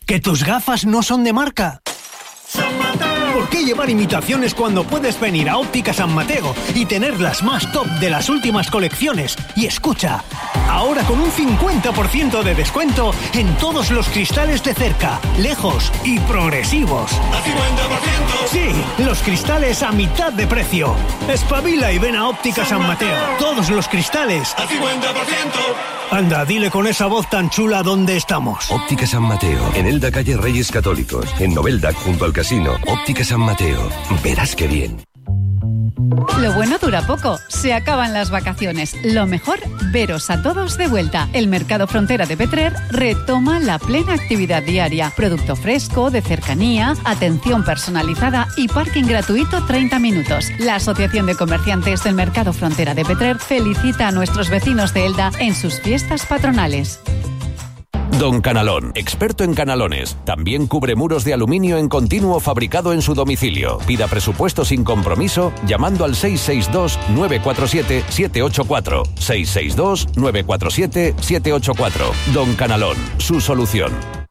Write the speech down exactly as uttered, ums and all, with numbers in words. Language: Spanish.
¿Que tus gafas no son de marca? ¿Por qué llevar imitaciones cuando puedes venir a Óptica San Mateo y tener las más top de las últimas colecciones? Y escucha, ahora con un cincuenta por ciento de descuento en todos los cristales de cerca, lejos y progresivos. ¿A cincuenta por ciento? Sí, los cristales a mitad de precio. Espabila y ven a Óptica San Mateo. Todos los cristales ¿A cincuenta por ciento? Anda, dile con esa voz tan chula dónde estamos. Óptica San Mateo, en Elda, calle Reyes Católicos, en Novelda, junto al casino. Óptica San Mateo, verás qué bien. Lo bueno dura poco, se acaban las vacaciones. Lo mejor, veros a todos de vuelta. El Mercado Frontera de Petrer retoma la plena actividad diaria. Producto fresco, de cercanía, atención personalizada y parking gratuito treinta minutos. La Asociación de Comerciantes del Mercado Frontera de Petrer felicita a nuestros vecinos de Elda en sus fiestas patronales. Don Canalón, experto en canalones. También cubre muros de aluminio en continuo fabricado en su domicilio. Pida presupuesto sin compromiso llamando al seis seis dos, nueve cuatro siete, siete ocho cuatro. seis seis dos, nueve cuatro siete, siete ocho cuatro. Don Canalón, su solución.